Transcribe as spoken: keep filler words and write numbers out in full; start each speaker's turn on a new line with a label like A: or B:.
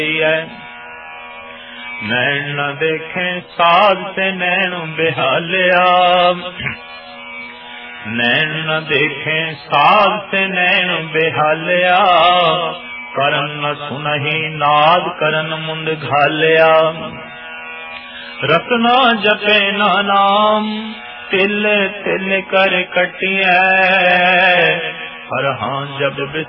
A: नैन न देखे साध से नैन बेहालिया, नैन न देखे साध से नैन बेहालिया, करन न सुनहि नाद करन मुंद घालिया। रखना जपे ना नाम तिल तिल कर कटिया, पर हाँ जब